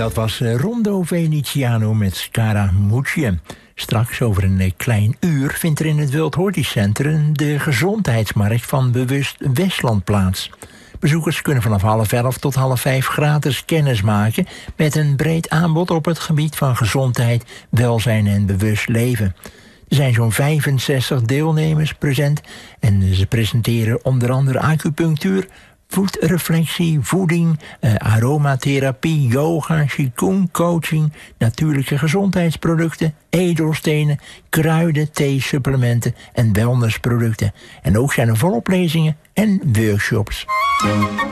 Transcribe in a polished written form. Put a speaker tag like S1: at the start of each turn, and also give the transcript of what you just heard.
S1: dat was Rondo Venetiano met Scaramucci. Straks over een klein uur vindt er in het World Heritage Centrum de gezondheidsmarkt van Bewust Westland plaats. Bezoekers kunnen vanaf 4:30 tot 4:30 gratis kennis maken met een breed aanbod op het gebied van gezondheid, welzijn en bewust leven. Er zijn zo'n 65 deelnemers present en ze presenteren onder andere acupunctuur, voetreflectie, voeding, aromatherapie, yoga, qigong, coaching, natuurlijke gezondheidsproducten, edelstenen, kruiden, thee-supplementen en wellnessproducten. En ook zijn er volop lezingen en workshops.